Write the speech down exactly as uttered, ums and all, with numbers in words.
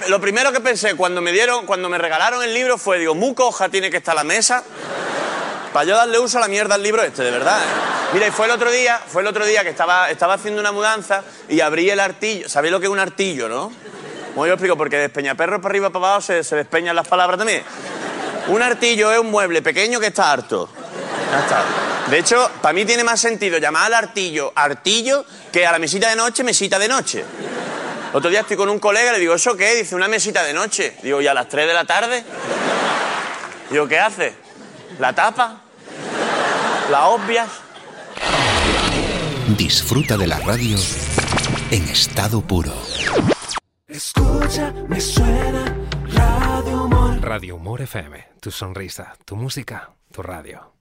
Lo primero que pensé cuando me dieron, cuando me regalaron el libro fue, digo, muy coja tiene que estar la mesa para yo darle uso a la mierda al libro este, de verdad, ¿eh? Mira, y fue el otro día, fue el otro día que estaba, estaba haciendo una mudanza y abrí el artillo. ¿Sabéis lo que es un artillo, no? Como yo lo explico, porque de despeñaperros para arriba para abajo se, se despeñan las palabras también. Un artillo es un mueble pequeño que está harto. Ya está. De hecho, para mí tiene más sentido llamar al artillo artillo que a la mesita de noche mesita de noche. Otro día estoy con un colega y le digo, ¿eso qué? Dice, una mesita de noche. Digo, ¿y a las tres de la tarde? Digo, ¿qué hace? ¿La tapa? ¿La obvias? Disfruta de la radio en estado puro. Escucha, me suena Radio Humor. Radio Humor F M, tu sonrisa, tu música, tu radio.